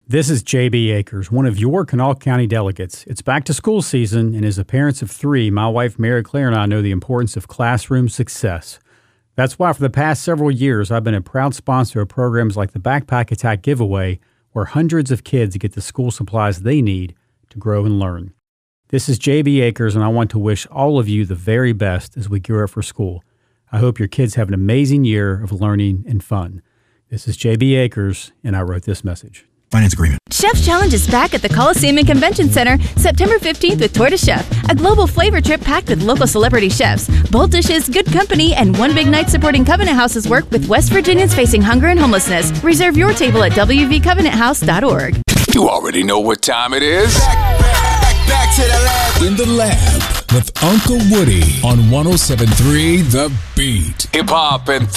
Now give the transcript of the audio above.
This is J.B. Akers, one of your Kanawha County delegates. It's back to school season, and as the parents of three, my wife Mary Claire and I know the importance of classroom success. That's why for the past several years, I've been a proud sponsor of programs like the Backpack Attack Giveaway, where hundreds of kids get the school supplies they need to grow and learn. This is J.B. Akers, and I want to wish all of you the very best as we gear up for school. I hope your kids have an amazing year of learning and fun. This is J.B. Akers, and I wrote this message. Finance agreement. Chef's Challenge is back at the Coliseum and Convention Center September 15th with Tour de Chef, a global flavor trip packed with local celebrity chefs, bold dishes, good company, and one big night supporting Covenant House's work with West Virginians facing hunger and homelessness. Reserve your table at wvcovenanthouse.org. You already know what time it is. Back to the lab. In the Lab with Uncle Woody on 107.3 The Beat. Hip hop and